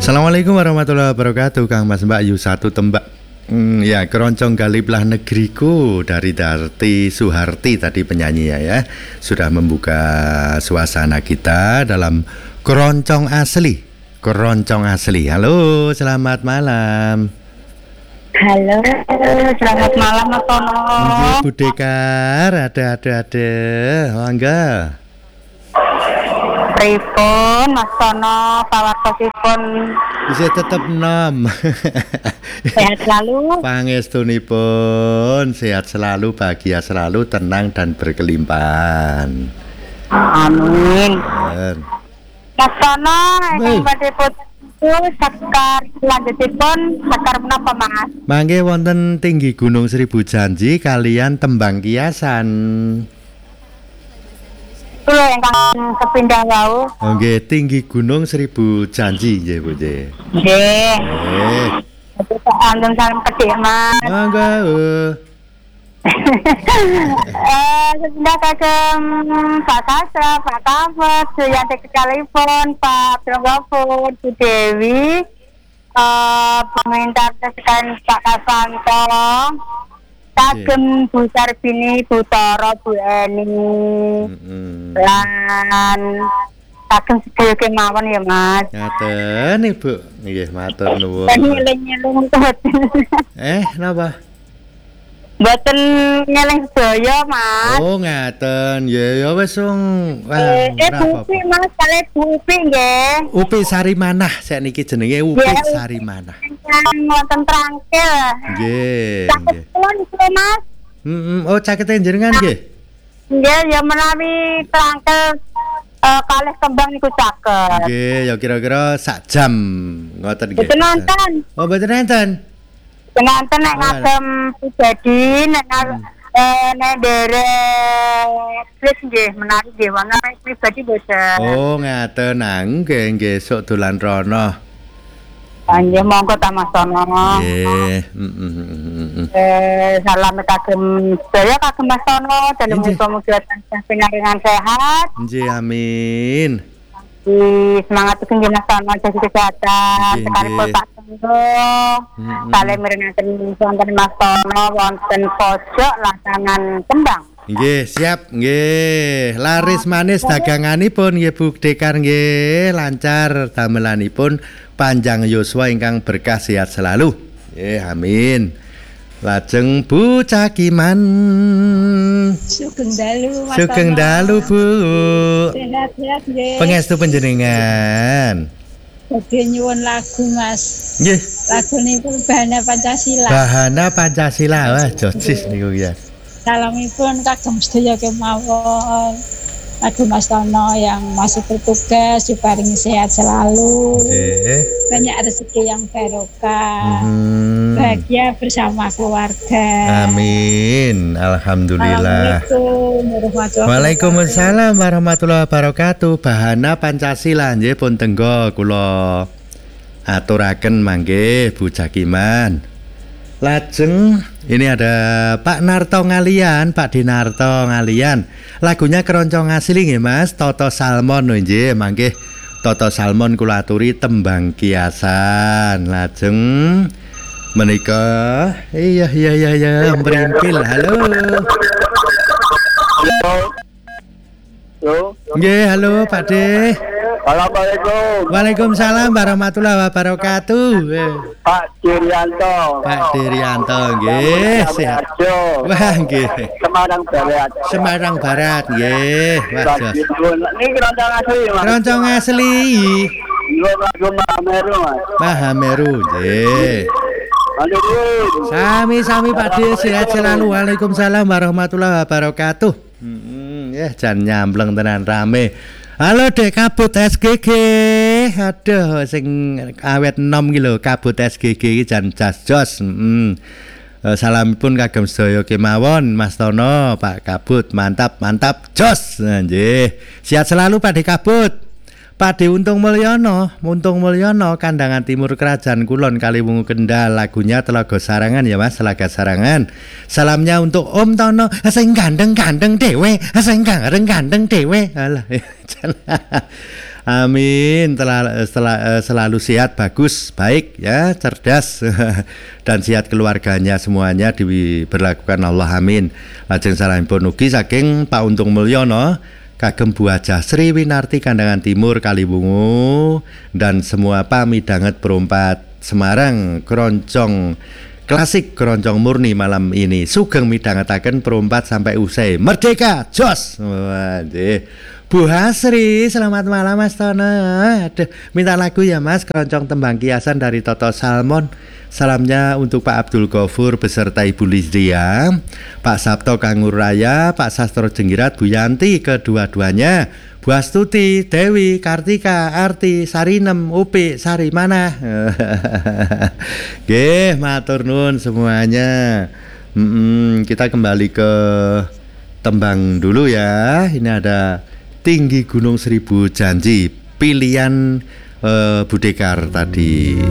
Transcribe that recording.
Assalamualaikum warahmatullahi wabarakatuh. Kang Mas Mbak Yu satu tembak. Ya, keroncong galiblah negeriku dari Darti Suharti tadi penyanyi ya. Sudah membuka suasana kita dalam keroncong asli. Keroncong asli. Halo, selamat malam. Halo, selamat malam Mas Tono. Bu Dekar, ada. Mangga. Pripun Mas Tono, pawartosipun Bisa tetap nom. sehat selalu. Pangestunipun sehat selalu, bahagia selalu, tenang dan berkelimpahan. Amin. Mas Tono, Baik. ingkang badhe putu sekar selanjutipun sekar menapa Mas? Mangke wonten tinggi Gunung Seribu Janji kalian tembang kiasan. Kulo ingkang kepindah wau. Nggih, tinggi Gunung Seribu Janji nggih Bu nggih. Nggih. Nggih. Antun salam pedhik Mas. Mangga. Sudah kagem Pak Kasra, Pak Kafet, Suyanti Kekalipun, Pak Trongopun, Bu Dewi, pemerintah sekalian Pak Kasanto, kagem Bu Sarbini, Bu Toro, Bu Eni, lan kagem sedaya kemawon ya Mas. Ngaten Ibu. Nggih, matur nuwun. Nyeling-nyeling Napa? Mboten nyeling sedaya Mas. Oh, ngaten. Ya wis wong. Bupi Mas, kali Bupi nggih. Upi Sarimanah sakniki jenenge Upi Sarimanah. Wonten Trangkil. Nggih, Caket nggih. kula niku Mas. Oh, cakete jenengan nggih. Nggih, ya menawi Trangkil kalih kembang niku caket. Nggih, ya kira-kira sak jam ngoten nggih. Mboten nonton. Oh, mboten enten. Nonton nek ngagem pribadi nek nek terus nggih menawi nggih wong nek pribadi boten. Oh, ngaten. Nggih, sok dolan rono. Nggih monggo ta Mas Tono. Nggih. Salam kagem sedaya kagem Mas Tono dan muga-muga tansah pinaringan sehat. Nggih, amin. Semangat tinggi Mas Tono jaga kesehatan. Nggih, Sekalipun nggih. Pak Tono kalian mirengaken wonten Mas Tono wonten pojok latangan kembang. Nggih, siap. Nggih. Laris manis daganganipun nggih Bu Dekar nggih, lancar damelanipun, panjang yuswa ingkang berkah sehat selalu. Nggih, amin. Lajeng Bu Cakiman. Sugeng dalu Mas. Sugeng dalu Bu. Sehat-sehat nggih. Pangestu panjenengan. Badhe nyuwun lagu Mas. Nggih. Lagu niku Bahana Pancasila. Bahana Pancasila. Wah, jocis niku ya. Salamipun kagem sedaya kemawon. Kagem Mas Tono yang masih bertugas diparingi sehat selalu. Nggih. Banyak rezeki yang barokah. Bahagia bersama keluarga. Amin. Alhamdulillah. Assalamualaikum warahmatullahi wabarakatuh. Waalaikumsalam warahmatullahi wabarakatuh. Bahana Pancasila nggih pun tenggo kula aturaken mangke Bu Cakiman. Lajeng ini ada Pak Narto Ngalian, Pak Dinarto Ngalian. Lagunya keroncong asli nggih Mas, Toto Salmon nggih mangke. Toto Salmon kula aturi tembang kiasan. Lajeng menika iya merimpil. Halo. Halo. Nggih, halo Pak De. Assalamualaikum. Waalaikumsalam warahmatullahi wabarakatuh. Pak Dirianto. Pak Dirianto nggih, sehat. Wah, nggih. Semarang Barat. Semarang Barat nggih. Wah, jos. Ini keroncong asli, Mas. Keroncong asli. Lagu Mahameru, Mas. Mahameru nggih. Sami-sami Pak De, sehat selalu. Waalaikumsalam warahmatullahi wabarakatuh. Jan nyampleng tenan rame. Halo Dek kabut SGG. Aduh sing awet enom iki lho kabut SGG iki jan jas-jos. Salamipun kagem sedaya kemawon Mas Tono, Pak Kabut, mantap jos. Nggih. Sehat selalu Pak Dek Kabut. Pak De Untung Mulyono, Kandangan Timur Kerajaan Kulon Kaliwungu Kendal, lagunya Telaga Sarangan ya Mas, Telaga Sarangan. Salamnya untuk Om Tono, sing gandeng-gandeng dewe, sing gandeng-gandeng dewe. Alah. Amin. Selalu sehat, bagus, baik ya, cerdas dan sehat keluarganya semuanya diberlakukan Allah, amin. Lajeng salahipun ugi saking Pak Untung Mulyono kagem Bu Hajah Sri Winarti Kandangan Timur Kaliwungu dan semua pamidanget perompat Semarang Keroncong Klasik Keroncong Murni malam ini sugeng midhangetaken perompat sampai usai merdeka jos. Waduh. Bu Hasri, selamat malam Mas Tono. Aduh, minta lagu ya Mas, Keroncong Tembang Kiasan dari Toto Salmon. Salamnya untuk Pak Abdul Ghafur beserta Ibu Lizdia, Pak Sabto Kangur Raya, Pak Sastro Jenggirat, Bu Yanti, kedua-duanya, Bu Astuti, Dewi, Kartika, Arti, Sarinem, Upi, Sari mana? Nggih, matur nuwun semuanya. Kita kembali ke tembang dulu ya. Ini ada Tinggi Gunung Seribu Janji, pilihan Budekar tadi.